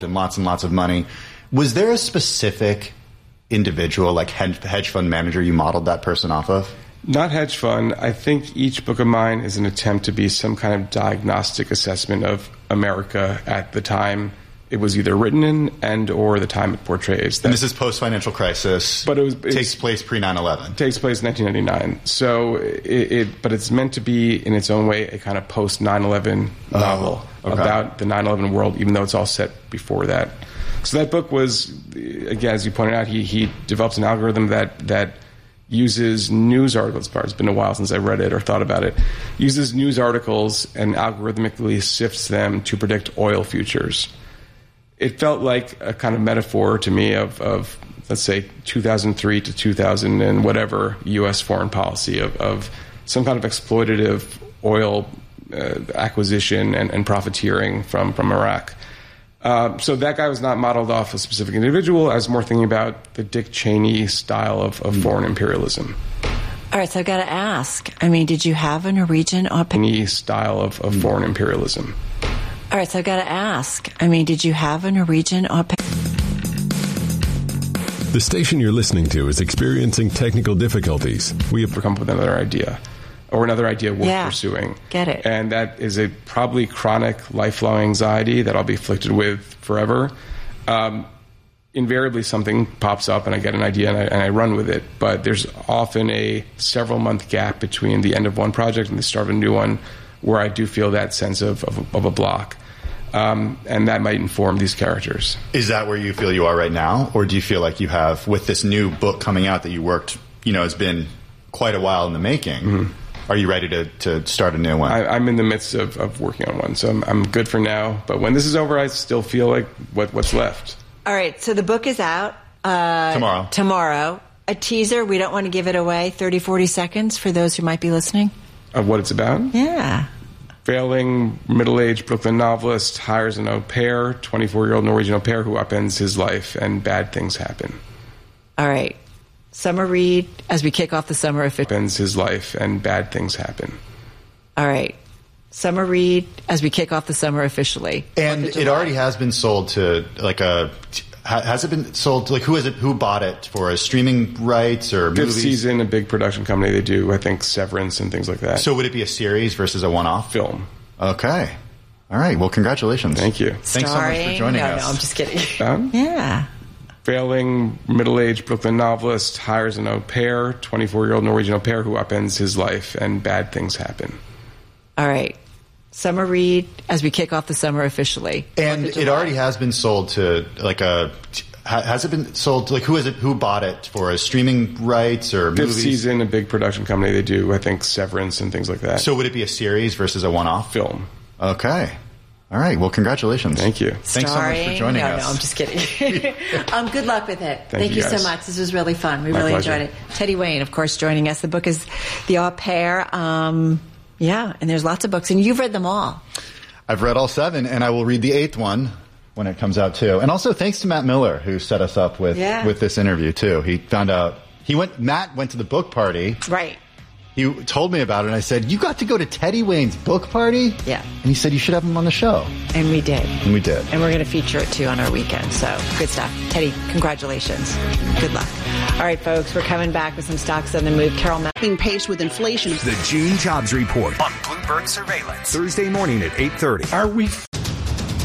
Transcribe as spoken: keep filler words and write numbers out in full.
and lots and lots of money. Was there a specific individual, like hedge fund manager, you modeled that person off of? Not hedge fund. I think each book of mine is an attempt to be some kind of diagnostic assessment of America at the time it was either written in and or the time it portrays. That, and this is post-financial crisis, but it was, takes place pre nine eleven. Takes place in nineteen ninety-nine. So, it, it, but it's meant to be, in its own way, a kind of post nine eleven novel oh, okay. about the nine eleven world, even though it's all set before that. So that book was, again, as you pointed out, he, he develops an algorithm that, that uses news articles. It's been a while since I read it or thought about it. Uses news articles and algorithmically sifts them to predict oil futures. It felt like a kind of metaphor to me of, of let's say, two thousand three to two thousand and whatever U S foreign policy of, of some kind of exploitative oil uh, acquisition and, and profiteering from, from Iraq. Uh, so that guy was not modeled off a specific individual. I was more thinking about the Dick Cheney style of, of foreign imperialism. All right, so I've got to ask. I mean, did you have a Norwegian au pair? Cheney style of, of foreign imperialism. All right, so I've got to ask. I mean, did you have a Norwegian au pair? The station you're listening to is experiencing technical difficulties. We have to come up with another idea. Or another idea worth yeah, pursuing. Get it. And that is a probably chronic, lifelong anxiety that I'll be afflicted with forever. Um, invariably, something pops up and I get an idea and I, and I run with it. But there's often a several-month gap between the end of one project and the start of a new one where I do feel that sense of, of, of a block. Um, and that might inform these characters. Is that where you feel you are right now? Or do you feel like you have, with this new book coming out that you worked, you know, it's been quite a while in the making, mm-hmm. Are you ready to, to start a new one? I, I'm in the midst of, of working on one, so I'm, I'm good for now. But when this is over, I still feel like what, what's left. All right, so the book is out. Uh, tomorrow. Tomorrow. A teaser. We don't want to give it away. thirty, forty seconds for those who might be listening. Of what it's about? Yeah. Failing middle-aged Brooklyn novelist hires an au pair, twenty-four-year-old Norwegian au pair who upends his life, and bad things happen. All right. Summer read as we kick off the summer officially. Upends his life, and bad things happen. All right. Summer read as we kick off the summer officially. And it already has been sold to like a... Has it been sold to, like, who is it? Who bought it for? A streaming rights or Fifth movies? Season, a big production company. They do, I think, Severance and things like that. So would it be a series versus a one-off? Film. Okay. All right. Well, congratulations. Thank you. Thanks Starring, so much for joining no, us. No, I'm just kidding. Um, yeah. Failing middle-aged Brooklyn novelist hires an au pair, twenty-four-year-old Norwegian au pair who upends his life, and bad things happen. All right. Summer read as we kick off the summer officially. And it already has been sold to like a... Has it been sold to, like, who is it? Who bought it for? A streaming rights or Fifth movies? Season, a big production company. They do, I think, Severance and things like that. So would it be a series versus a one-off? Film. Okay. All right. Well, congratulations. Thank you. Thanks Starring, so much for joining no, us. No, I'm just kidding. um, good luck with it. Thank, Thank you, you guys. so much. This was really fun. We My really pleasure. enjoyed it. Teddy Wayne, of course, joining us. The book is The Au Pair. Um, yeah, and there's lots of books, and you've read them all. I've read all seven, and I will read the eighth one when it comes out too. And also thanks to Matt Miller, who set us up with Yeah. with this interview too. He found out he went. Matt went to the book party. Right. He told me about it, and I said, "You got to go to Teddy Wayne's book party?" Yeah. And he said, "You should have him on the show." And we did. And we did. And we're going to feature it, too, on our weekend. So, good stuff. Teddy, congratulations. Good luck. All right, folks, we're coming back with some stocks on the move. Carol Mack. Being paced with inflation. The June Jobs Report on Bloomberg Surveillance. Thursday morning at eight thirty. Are we